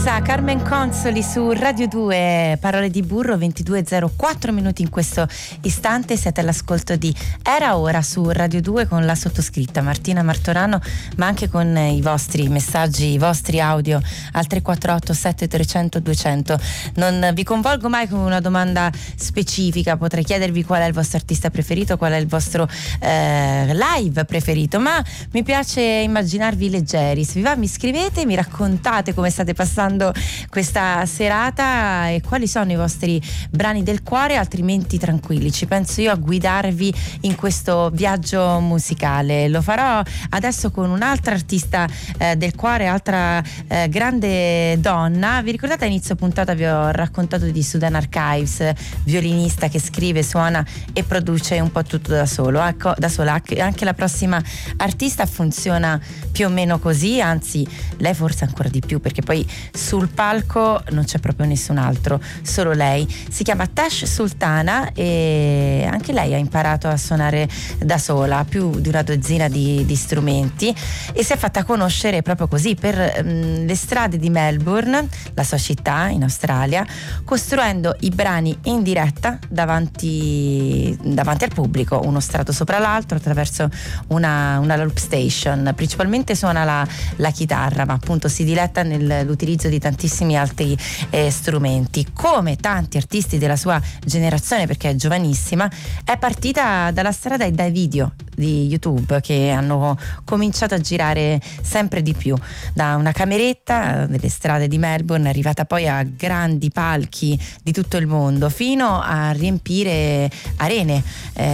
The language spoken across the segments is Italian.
Essa, Carmen Consoli su Radio 2, Parole di burro, 22:04 minuti in questo istante. Siete all'ascolto di Era Ora su Radio 2 con la sottoscritta Martina Martorano, ma anche con i vostri messaggi, i vostri audio al 348 7300 200. Non vi convolgo mai con una domanda specifica, potrei chiedervi qual è il vostro artista preferito, qual è il vostro live preferito, ma mi piace immaginarvi leggeri. Se vi va mi scrivete, mi raccontate come state passando questa serata e quali sono i vostri brani del cuore, altrimenti tranquilli, ci penso io a guidarvi in questo viaggio musicale. Lo farò adesso con un'altra artista del cuore, altra grande donna. Vi ricordate, a inizio puntata vi ho raccontato di Sudan Archives, violinista che scrive, suona e produce un po' tutto da sola. Anche la prossima artista funziona più o meno così, anzi lei forse ancora di più, perché poi sul palco non c'è proprio nessun altro, solo lei. Si chiama Tash Sultana e anche lei ha imparato a suonare da sola più di una dozzina di strumenti e si è fatta conoscere proprio così per le strade di Melbourne, la sua città in Australia, costruendo i brani in diretta davanti al pubblico, uno strato sopra l'altro, attraverso una loop station. Principalmente suona la chitarra, ma appunto si diletta nell'utilizzo di tantissimi altri strumenti. Come tanti artisti della sua generazione, perché è giovanissima, è partita dalla strada e dai video di YouTube che hanno cominciato a girare sempre di più, da una cameretta delle strade di Melbourne, è arrivata poi a grandi palchi di tutto il mondo, fino a riempire arene.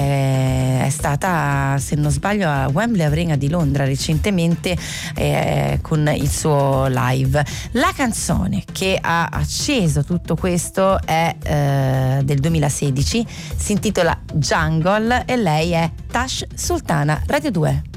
È stata, se non sbaglio, a Wembley Arena di Londra recentemente con il suo live. La canzone che ha acceso tutto questo è del 2016, si intitola Jungle e lei è Tash Sultana, Radio 2.